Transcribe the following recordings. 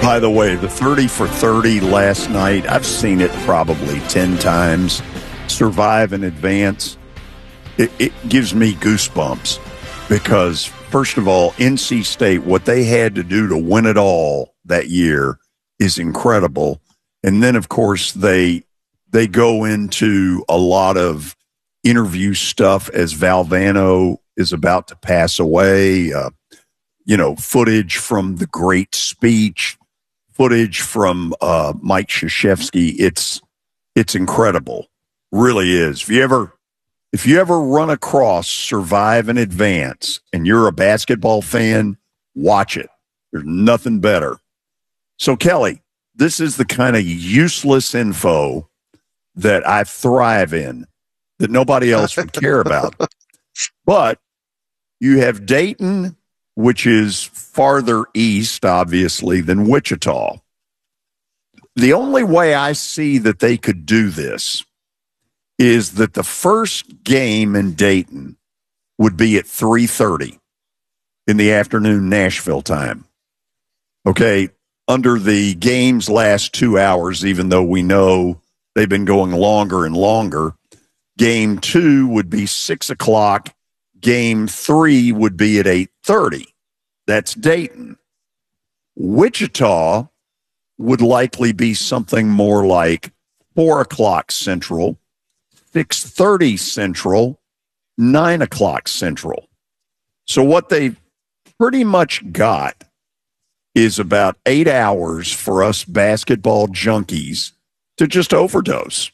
By the way, the 30 for 30 last night, I've seen it probably 10 times. Survive and advance. It gives me goosebumps because, first of all, NC State, what they had to do to win it all that year is incredible. And then, of course, they go into a lot of interview stuff as Valvano is about to pass away, footage from the great speech, footage from Mike Krzyzewski. It's incredible. Really is. If you ever run across Survive and Advance and you're a basketball fan, watch it. There's nothing better. So, Kelly, this is the kind of useless info that I thrive in, that nobody else would care about. But you have Dayton, which is farther east, obviously, than Wichita. The only way I see that they could do this is that the first game in Dayton would be at 3:30 in the afternoon Nashville time. Okay, under the game's last 2 hours, even though we know they've been going longer and longer, game 2 would be 6 o'clock. Game 3 would be at 8:30. That's Dayton. Wichita would likely be something more like 4 o'clock Central, 6:30 Central, 9 o'clock Central. So what they've pretty much got is about 8 hours for us basketball junkies to just overdose.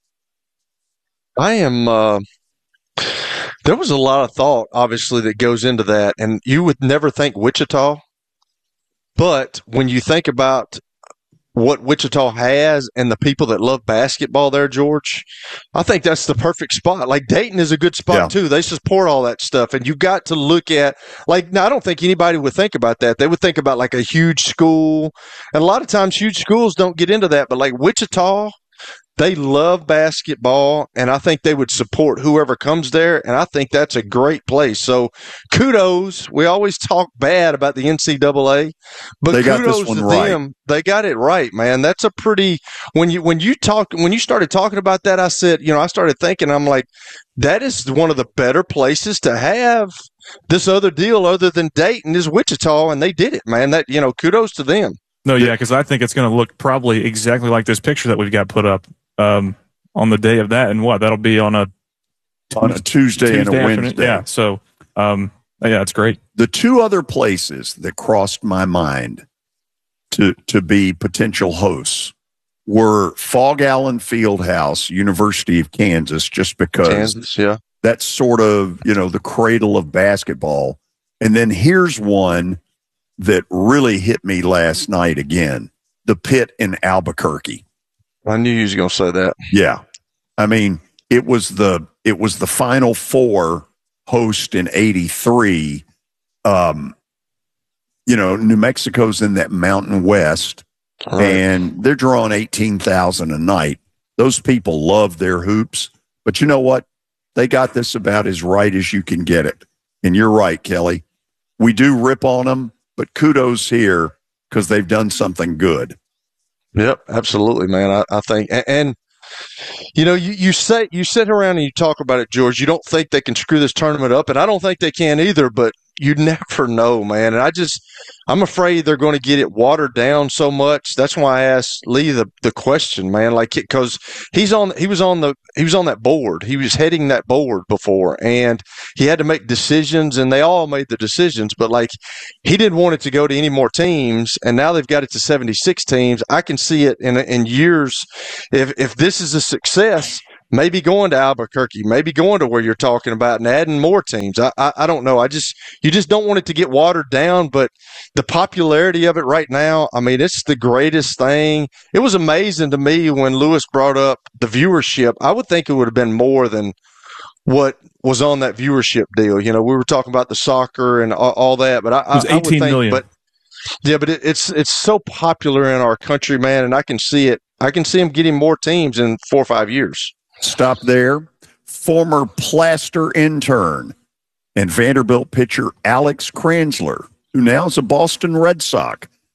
There was a lot of thought, obviously, that goes into that, and you would never think Wichita, but when you think about what Wichita has and the people that love basketball there, George, I think that's the perfect spot. Like, Dayton is a good spot, too. They support all that stuff, and you got to look at, now, I don't think anybody would think about that. They would think about, a huge school, and a lot of times huge schools don't get into that, but, Wichita, they love basketball, and I think they would support whoever comes there, and I think that's a great place. So kudos. We always talk bad about the NCAA, but they got kudos this one to right. them. They got it right, man. That's a pretty when you started talking about that, I said, I started thinking, I'm like, that is one of the better places to have this other deal other than Dayton is Wichita, and they did it, man. That kudos to them. No, yeah, because I think it's going to look probably exactly like this picture that we've got put up on the day of that, and that'll be on a Tuesday and a Wednesday. Yeah, so it's great. The two other places that crossed my mind to be potential hosts were Fog Allen Fieldhouse, University of Kansas, just because that's sort of the cradle of basketball. And then here's one that really hit me last night again: the Pit in Albuquerque. I knew you was going to say that. Yeah. I mean, it was the Final Four host in 83. New Mexico's in that Mountain West, right, and they're drawing 18,000 a night. Those people love their hoops, but you know what? They got this about as right as you can get it. And you're right, Kelly. We do rip on them, but kudos here because they've done something good. Yep, absolutely, man. I think, and you sit around and you talk about it, George. You don't think they can screw this tournament up, and I don't think they can either. But you never know, man. And I'm afraid they're going to get it watered down so much. That's why I asked Lee the question, man. Because he was on that board. He was heading that board before, and he had to make decisions, and they all made the decisions. But he didn't want it to go to any more teams, and now they've got it to 76 teams. I can see it in years. If this is a success, maybe going to Albuquerque, maybe going to where you're talking about and adding more teams. I don't know. You just don't want it to get watered down, but the popularity of it right now, I mean, it's the greatest thing. It was amazing to me when Lewis brought up the viewership. I would think it would have been more than what was on that viewership deal. We were talking about the soccer and all that, but it was 18 million. But it's so popular in our country, man, and I can see it. I can see them getting more teams in 4 or 5 years. Stop there. Former Plaster intern and Vanderbilt pitcher Alex Kranzler, who now is a Boston Red Sox,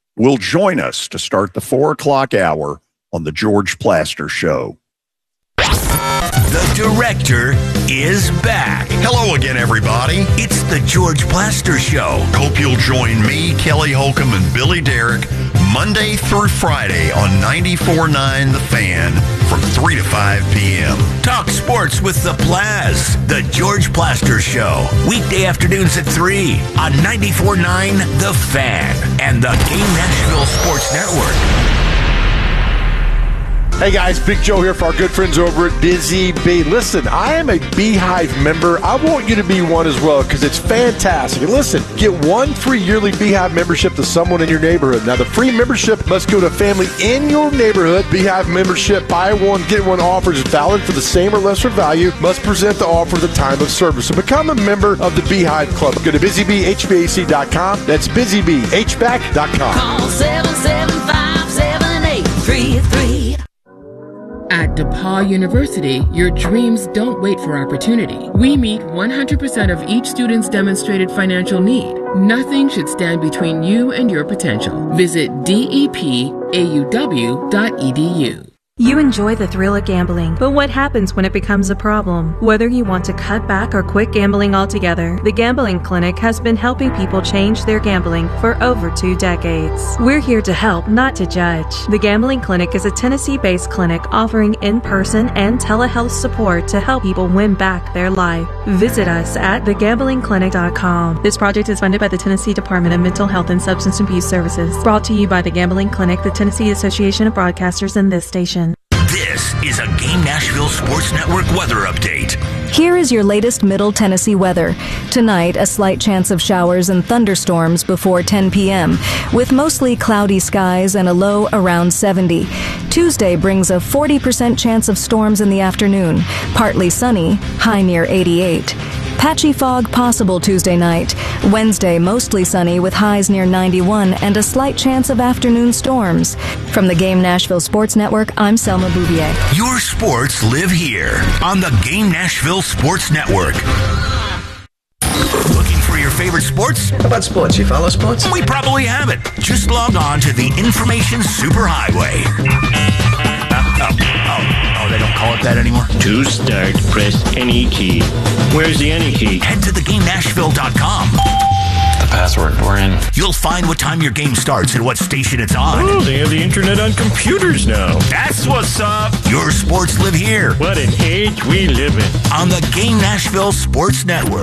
will join us to start the 4 o'clock hour on the George Plaster Show. The director is back. Hello again, everybody. It's the George Plaster Show. Hope you'll join me, Kelly Holcomb, and Billy Derrick Monday through Friday on 94.9 The Fan from 3 to 5 p.m. Talk sports with the Plaz. The George Plaster Show. Weekday afternoons at 3 on 94.9 The Fan and the Game Nashville Sports Network. Hey guys, Big Joe here for our good friends over at Busy Bee. Listen, I am a Beehive member. I want you to be one as well because it's fantastic. And listen, get one free yearly Beehive membership to someone in your neighborhood. Now, the free membership must go to a family in your neighborhood. Beehive membership, buy one, get one offer is valid for the same or lesser value. Must present the offer at the time of service. So become a member of the Beehive Club. Go to busybeehvac.com. That's busybeehvac.com. Call 775-7833. At DePaul University, your dreams don't wait for opportunity. We meet 100% of each student's demonstrated financial need. Nothing should stand between you and your potential. Visit depauw.edu. You enjoy the thrill of gambling, but what happens when it becomes a problem? Whether you want to cut back or quit gambling altogether, the Gambling Clinic has been helping people change their gambling for over 2 decades. We're here to help, not to judge. The Gambling Clinic is a Tennessee-based clinic offering in-person and telehealth support to help people win back their life. Visit us at thegamblingclinic.com. This project is funded by the Tennessee Department of Mental Health and Substance Abuse Services. Brought to you by the Gambling Clinic, the Tennessee Association of Broadcasters, and this station. This is a Game Nashville Sports Network weather update. Here is your latest Middle Tennessee weather. Tonight, a slight chance of showers and thunderstorms before 10 p.m., with mostly cloudy skies and a low around 70. Tuesday brings a 40% chance of storms in the afternoon, partly sunny, high near 88. Patchy fog possible Tuesday night. Wednesday, mostly sunny with highs near 91 and a slight chance of afternoon storms. From the Game Nashville Sports Network, I'm Selma Bouvier. Your sports live here on the Game Nashville Sports Network. Looking for your favorite sports? How about sports? You follow sports? We probably have it. Just log on to the Information Superhighway. They don't call it that anymore? To start, press any key. Where's the any key? Head to theGameNashville.com. The password, we're in. You'll find what time your game starts and what station it's on. Oh, they have the internet on computers now. That's what's up. Your sports live here. What an age we live in. On the Game Nashville Sports Network.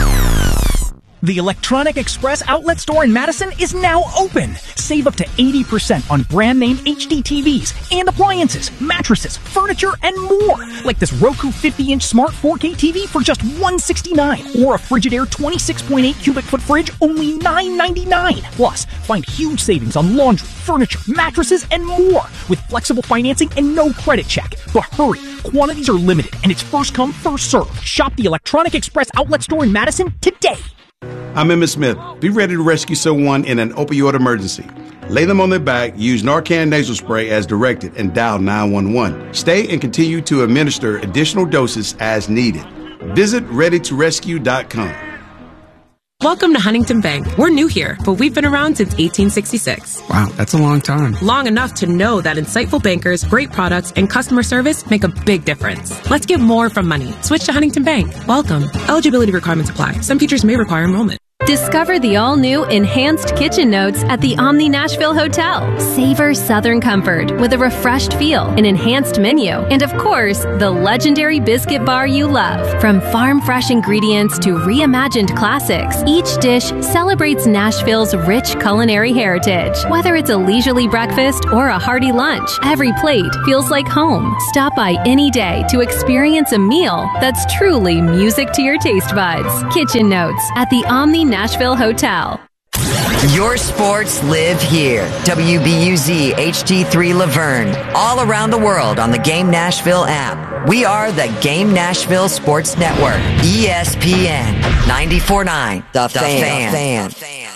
The Electronic Express outlet store in Madison is now open. Save up to 80% on brand name HD TVs and appliances, mattresses, furniture, and more. Like this Roku 50-inch smart 4K TV for just $169, or a Frigidaire 26.8 cubic foot fridge only $9.99. Plus, find huge savings on laundry, furniture, mattresses, and more with flexible financing and no credit check. But hurry, quantities are limited and it's first come, first served. Shop the Electronic Express outlet store in Madison today. I'm Emmett Smith. Be ready to rescue someone in an opioid emergency. Lay them on their back, use Narcan nasal spray as directed, and dial 911. Stay and continue to administer additional doses as needed. Visit ReadyToRescue.com. Welcome to Huntington Bank. We're new here, but we've been around since 1866. Wow, that's a long time. Long enough to know that insightful bankers, great products, and customer service make a big difference. Let's get more from money. Switch to Huntington Bank. Welcome. Eligibility requirements apply. Some features may require enrollment. Discover the all-new Enhanced Kitchen Notes at the Omni Nashville Hotel. Savor Southern comfort with a refreshed feel, an enhanced menu, and of course, the legendary biscuit bar you love. From farm-fresh ingredients to reimagined classics, each dish celebrates Nashville's rich culinary heritage. Whether it's a leisurely breakfast or a hearty lunch, every plate feels like home. Stop by any day to experience a meal that's truly music to your taste buds. Kitchen Notes at the Omni Nashville Hotel. Your sports live here. WBUZ HD3 Laverne. All around the world on the Game Nashville app. We are the Game Nashville Sports Network. ESPN 94.9 The Fan.